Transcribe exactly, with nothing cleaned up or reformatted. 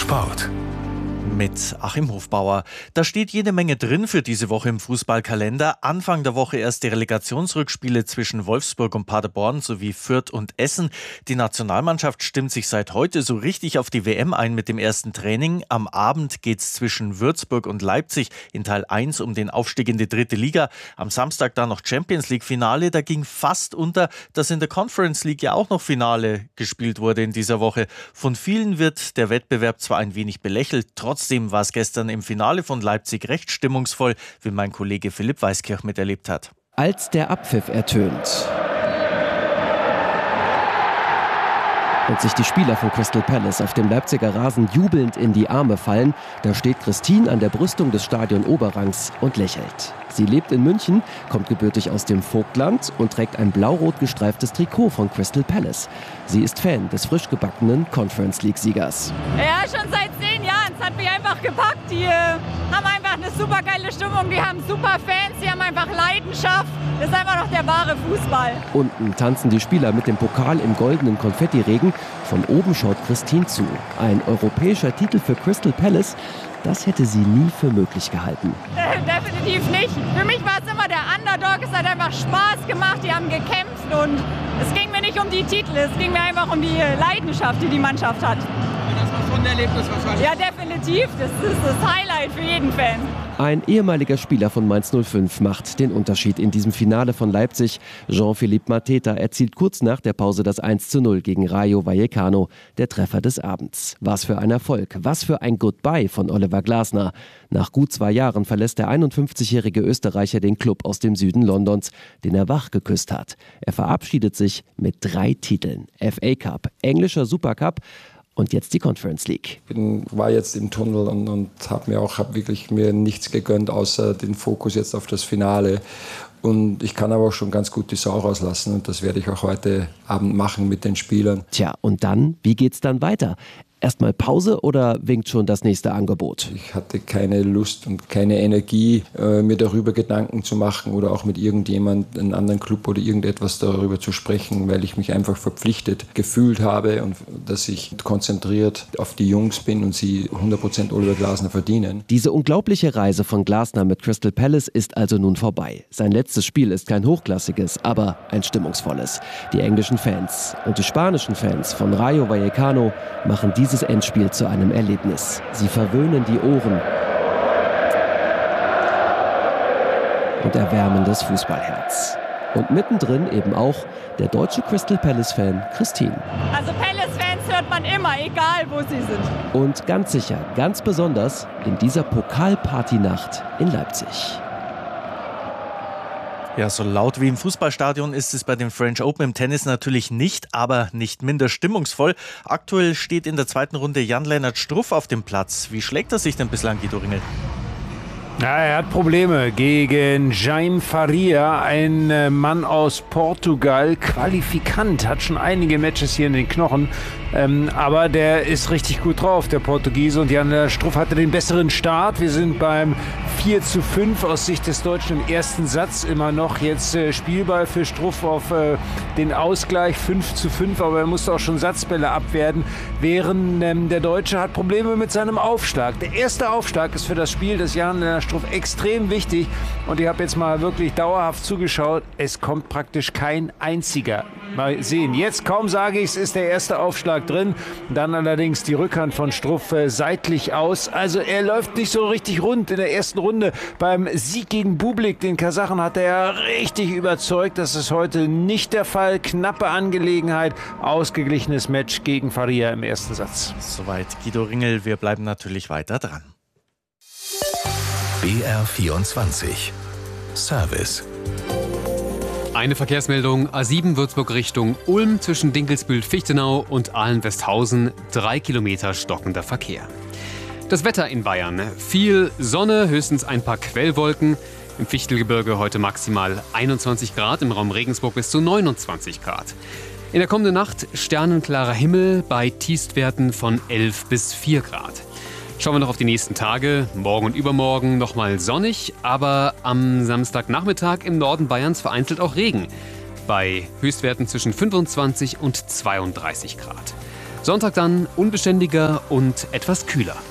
Sport. Mit Achim Hofbauer. Da steht jede Menge drin für diese Woche im Fußballkalender. Anfang der Woche erst die Relegationsrückspiele zwischen Wolfsburg und Paderborn sowie Fürth und Essen. Die Nationalmannschaft stimmt sich seit heute so richtig auf die W M ein mit dem ersten Training. Am Abend geht's zwischen Würzburg und Leipzig in Teil eins um den Aufstieg in die dritte Liga. Am Samstag dann noch Champions League Finale. Da ging fast unter, dass in der Conference League ja auch noch Finale gespielt wurde in dieser Woche. Von vielen wird der Wettbewerb zwar ein wenig belächelt, trotzdem war es gestern im Finale von Leipzig recht stimmungsvoll, wie mein Kollege Philipp Weiskirch miterlebt hat. Als der Abpfiff ertönt und sich die Spieler von Crystal Palace auf dem Leipziger Rasen jubelnd in die Arme fallen, da steht Christine an der Brüstung des Stadion Oberrangs und lächelt. Sie lebt in München, kommt gebürtig aus dem Vogtland und trägt ein blau-rot gestreiftes Trikot von Crystal Palace. Sie ist Fan des frisch gebackenen Conference League-Siegers. Ja, schon seit zehn Jahren. Es hat mich einfach gepackt. Die äh, haben einfach eine super geile Stimmung. Die haben super Fans. Die haben einfach Leidenschaft. Das ist einfach noch der wahre Fußball. Unten tanzen die Spieler mit dem Pokal im goldenen Konfettiregen. Von oben schaut Christine zu. Ein europäischer Titel für Crystal Palace, das hätte sie nie für möglich gehalten. Äh, definitiv nicht. Für mich war es immer der Underdog. Es hat einfach Spaß gemacht. Die haben gekämpft und es ging mir nicht um die Titel. Es ging mir einfach um die Leidenschaft, die die Mannschaft hat. Das war schon ein Erlebnis wahrscheinlich. Ja, definitiv. Das ist das Highlight für jeden Fan. Ein ehemaliger Spieler von Mainz null fünf macht den Unterschied in diesem Finale von Leipzig. Jean-Philippe Mateta erzielt kurz nach der Pause das eins zu null gegen Rayo Vallecano, der Treffer des Abends. Was für ein Erfolg, was für ein Goodbye von Oliver Glasner. Nach gut zwei Jahren verlässt der einundfünfzigjährige Österreicher den Club aus dem Süden Londons, den er wach geküsst hat. Er verabschiedet sich mit drei Titeln: F A Cup, englischer Supercup und jetzt die Conference League. Ich bin, war jetzt im Tunnel und, und habe mir auch hab wirklich mir nichts gegönnt, außer den Fokus jetzt auf das Finale. Und ich kann aber auch schon ganz gut die Sau rauslassen und das werde ich auch heute Abend machen mit den Spielern. Tja, und dann, wie geht's dann weiter? Erstmal Pause oder winkt schon das nächste Angebot? Ich hatte keine Lust und keine Energie, äh, mir darüber Gedanken zu machen oder auch mit irgendjemand, einem anderen Club oder irgendetwas darüber zu sprechen, weil ich mich einfach verpflichtet gefühlt habe und dass ich konzentriert auf die Jungs bin und sie hundert Prozent Oliver Glasner verdienen. Diese unglaubliche Reise von Glasner mit Crystal Palace ist also nun vorbei. Sein letztes Spiel ist kein hochklassiges, aber ein stimmungsvolles. Die englischen Fans und die spanischen Fans von Rayo Vallecano machen diese dieses Endspiel zu einem Erlebnis. Sie verwöhnen die Ohren und erwärmen das Fußballherz. Und mittendrin eben auch der deutsche Crystal Palace-Fan Christine. Also Palace-Fans hört man immer, egal wo sie sind. Und ganz sicher, ganz besonders in dieser Pokalparty-Nacht in Leipzig. Ja, so laut wie im Fußballstadion ist es bei den French Open im Tennis natürlich nicht, aber nicht minder stimmungsvoll. Aktuell steht in der zweiten Runde Jan-Lennart Struff auf dem Platz. Wie schlägt er sich denn bislang, Guido Ringel? Ja, er hat Probleme gegen Jaime Faria, ein Mann aus Portugal, Qualifikant, hat schon einige Matches hier in den Knochen, ähm, aber der ist richtig gut drauf, der Portugiese, und Jan Struff hatte den besseren Start. Wir sind beim vier zu fünf aus Sicht des Deutschen im ersten Satz, immer noch jetzt äh, Spielball für Struff auf äh, den Ausgleich, fünf zu fünf, aber er musste auch schon Satzbälle abwehren, während ähm, der Deutsche hat Probleme mit seinem Aufschlag. Der erste Aufschlag ist für das Spiel des Jan Struff extrem wichtig und ich habe jetzt mal wirklich dauerhaft zugeschaut. Es kommt praktisch kein einziger. Mal sehen. Jetzt kaum sage ich, es ist der erste Aufschlag drin. Dann allerdings die Rückhand von Struff äh, seitlich aus. Also er läuft nicht so richtig rund in der ersten Runde. Beim Sieg gegen Bublik, den Kasachen, hat er richtig überzeugt. Das ist heute nicht der Fall. Knappe Angelegenheit. Ausgeglichenes Match gegen Faria im ersten Satz. Soweit Guido Ringel. Wir bleiben natürlich weiter dran. B R vierundzwanzig Service. Eine Verkehrsmeldung: A sieben Würzburg Richtung Ulm zwischen Dinkelsbühl-Fichtenau und Ahlen-Westhausen. Drei Kilometer stockender Verkehr. Das Wetter in Bayern: viel Sonne, höchstens ein paar Quellwolken. Im Fichtelgebirge heute maximal einundzwanzig Grad, im Raum Regensburg bis zu neunundzwanzig Grad. In der kommenden Nacht sternenklarer Himmel bei Tiefstwerten von elf bis vier Grad. Schauen wir noch auf die nächsten Tage. Morgen und übermorgen nochmal sonnig, aber am Samstagnachmittag im Norden Bayerns vereinzelt auch Regen. Bei Höchstwerten zwischen fünfundzwanzig und zweiunddreißig Grad. Sonntag dann unbeständiger und etwas kühler.